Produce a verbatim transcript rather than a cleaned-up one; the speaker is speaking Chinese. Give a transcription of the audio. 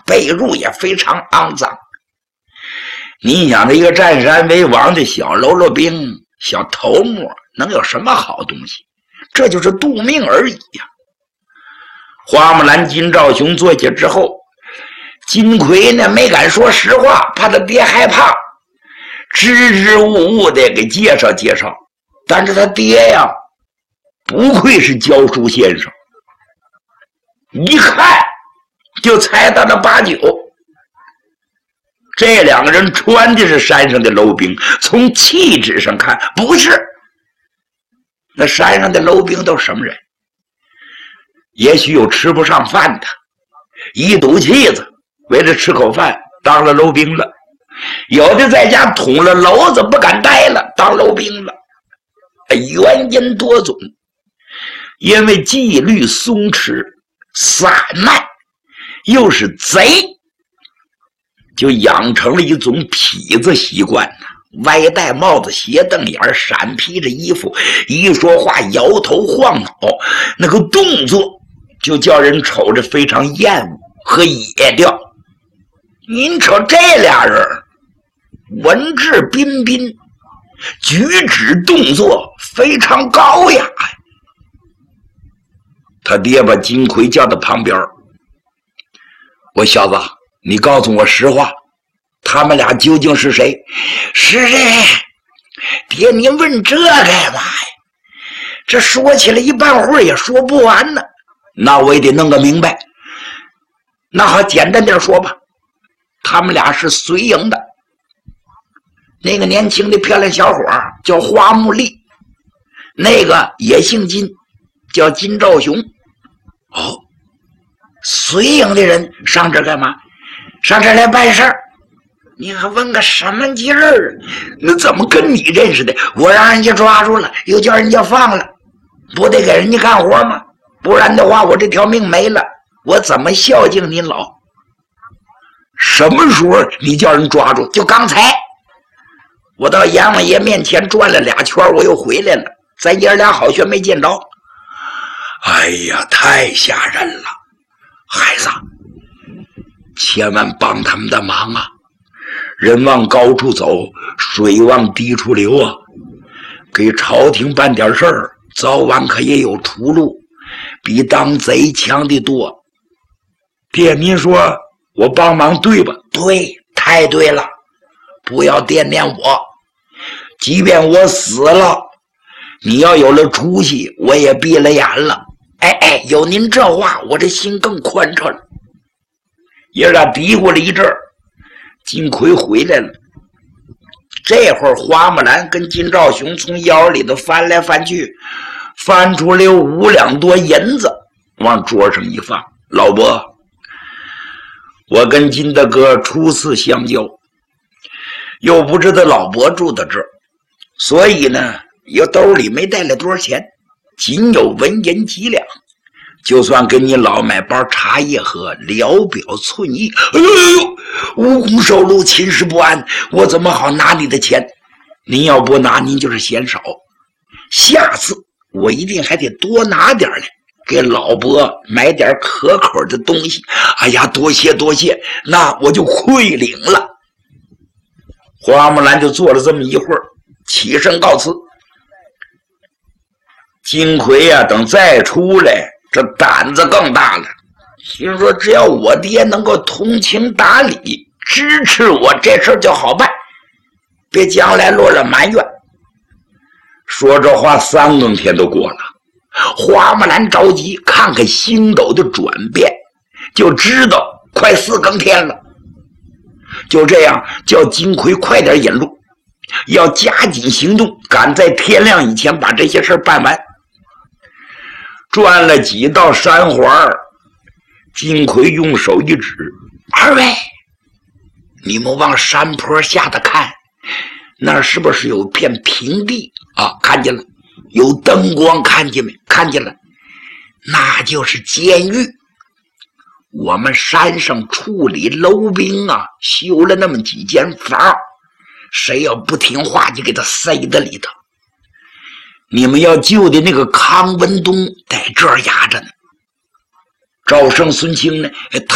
被褥也非常肮脏。你想，这一个占山为王的小喽啰兵、小头目，能有什么好东西？这就是度命而已呀、啊。花木兰、金兆雄坐下之后，金奎呢没敢说实话，怕他爹害怕，支支吾吾的给介绍介绍。但是他爹呀，不愧是教书先生，一看就猜到了八九。这两个人穿的是山上的楼兵，从气质上看不是。那山上的楼兵都什么人？也许有吃不上饭的，一赌气子为了吃口饭当了楼兵了；有的在家捅了篓子不敢待了，当楼兵了。原因多种，因为纪律松弛、散漫，又是贼，就养成了一种痞子习惯，歪戴帽子、斜瞪眼、闪披着衣服，一说话摇头晃脑，那个动作就叫人瞅着非常厌恶和野调。您瞅这俩人文质彬彬，举止动作非常高雅。他爹把金奎叫到旁边，我小子，你告诉我实话，他们俩究竟是谁？是谁？爹，您问这干嘛呀？这说起来一半会儿也说不完呢。那我也得弄个明白。那好，简单点说吧，他们俩是随营的。那个年轻的漂亮小伙叫花木丽，那个也姓金，叫金兆雄。哦，随营的人上这干嘛？上这来办事儿。你还问个什么劲儿？那怎么跟你认识的？我让人家抓住了，又叫人家放了，不得给人家干活吗？不然的话，我这条命没了，我怎么孝敬您老？什么时候你叫人抓住？就刚才，我到阎王爷面前转了俩圈，我又回来了，咱爷俩好像没见着。哎呀，太吓人了！孩子，千万帮他们的忙啊！人往高处走，水往低处流啊！给朝廷办点事儿，早晚可也有出路，比当贼强的多。爹，您说我帮忙对吧？对，太对了！不要惦念我，即便我死了，你要有了出息，我也闭了眼了。哎哎，有您这话，我这心更宽敞了。爷俩嘀咕了一阵儿，金奎回来了。这会儿花木兰跟金兆雄从腰里头翻来翻去，翻出了五两多银子，往桌上一放。老伯，我跟金大哥初次相交，又不知道老伯住到这儿，所以呢，又兜里没带了多少钱，仅有文银几两，就算给你老买包茶叶喝，聊表寸意。哎呦，无功受禄，寝食不安，我怎么好拿你的钱？您要不拿，您就是嫌少。下次我一定还得多拿点来，给老伯买点可口的东西。哎呀，多谢多谢，那我就愧领了。花木兰就坐了这么一会儿，起身告辞。金奎呀、啊，等再出来，这胆子更大了，心说只要我爹能够通情达理，支持我，这事就好办，别将来落了埋怨。说这话三更天都过了，花木兰着急，看看星斗的转变，就知道快四更天了。就这样叫金奎快点引路，要加紧行动，赶在天亮以前把这些事办完。转了几道山环，金奎用手一指：“二位，你们往山坡下的看，那是不是有片平地啊？看见了，有灯光，看见没？看见了，那就是监狱。我们山上处理楼兵啊，修了那么几间房，谁要不听话，就给他塞在里头。你们要救的那个康文东在这儿压着呢，赵胜、孙清呢，